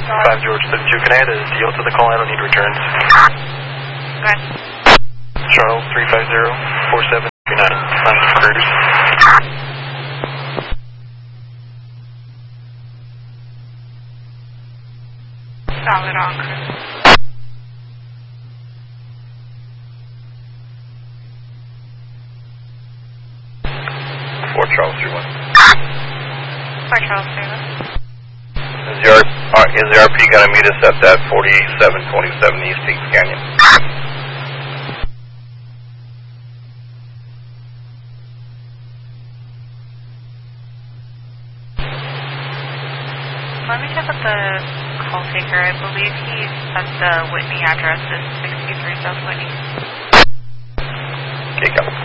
5 George 32, can I add a deal to the call? I don't need returns. Go ahead. Charles 350-4739, I'm Cruise. Solid on Cruise. Fort Charles 31. Fort Charles 31. Is the RP going to meet us at that 4727 East Peaks Canyon? Let me check with the call taker. I believe he said the Whitney address is 63 South Whitney. Okay, go.